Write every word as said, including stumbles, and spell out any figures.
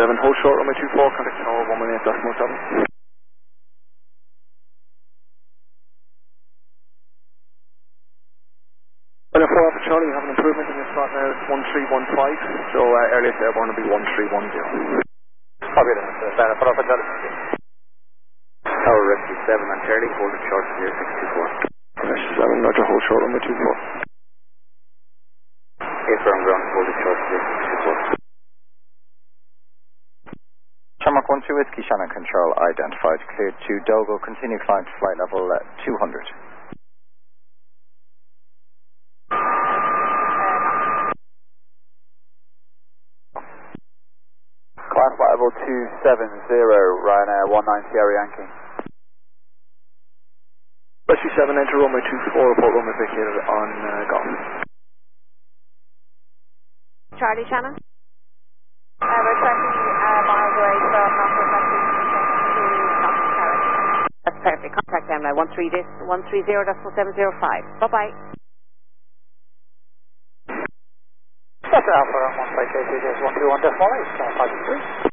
seven, hold short, runway two four, contact tower one one eight decimal seven. Well, four Alpha Charlie, you have an improvement in your slot now, it's one three one five, so uh, earliest airborne will be one three one zero. Copy that, uh, four Alpha Charlie. Tower Rescue seven on Charlie, hold it short zero six two four. Rescue seven, roger, hold short, runway two four. eight firm ground, hold it short zero six two four. Shamrock one two Whiskey, Shannon Control identified, cleared to Dogo, continue climb to flight level uh, two hundred. Climb flight level two seven zero, Ryanair one nine Sierra Yankee. Rescue seven, enter runway two four, report runway vacated on uh, Golf. Charlie Shannon? Uh, we're twenty uh, miles away from Knocker Factory to Knocker Terrace. That's perfect. Contact them now, one three zero seven zero five. Bye-bye. That's Alpha one five eight one two one decimal eight, five three.